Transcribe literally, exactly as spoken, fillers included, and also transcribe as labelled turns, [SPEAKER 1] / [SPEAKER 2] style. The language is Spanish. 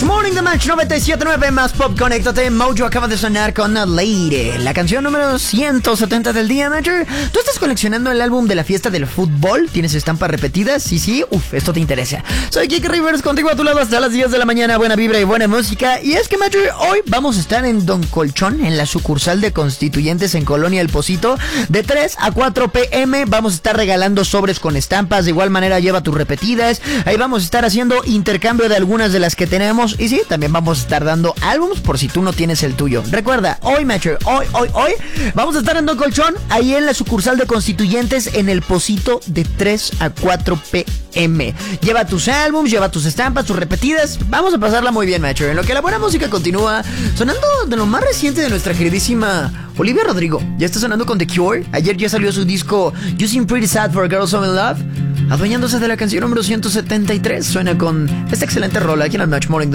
[SPEAKER 1] Match Morning de Match noventa y siete punto nueve más Pop. Conéctate. Mojo acaba de sonar con A Lady, la canción número ciento setenta del día, Matcher. ¿Tú estás coleccionando el álbum de la fiesta del fútbol? ¿Tienes estampas repetidas? Sí, sí. Uf, esto te interesa. Soy Kike Rivers, contigo a tu lado hasta las diez de la mañana. Buena vibra y buena música. Y es que, Matcher, hoy vamos a estar en Don Colchón, en la sucursal de Constituyentes en Colonia El Pocito, de tres a cuatro pm. Vamos a estar regalando sobres con estampas. De igual manera, lleva tus repetidas. Ahí vamos a estar haciendo intercambio de algunas de las que tenemos. Y sí, también vamos a estar dando álbums por si tú no tienes el tuyo. Recuerda, hoy, Matcher, hoy, hoy, hoy vamos a estar en Don Colchón, ahí en la sucursal de Constituyentes en El Pocito, de tres a cuatro pm. Lleva tus álbums, lleva tus estampas, tus repetidas. Vamos a pasarla muy bien, Matcher. En lo que la buena música continúa sonando de lo más reciente de nuestra queridísima Olivia Rodrigo. Ya está sonando con The Cure. Ayer ya salió su disco You Seem Pretty Sad for a Girl So In Love, adueñándose de la canción número ciento setenta y tres. Suena con esta excelente rola aquí en el Match Morning.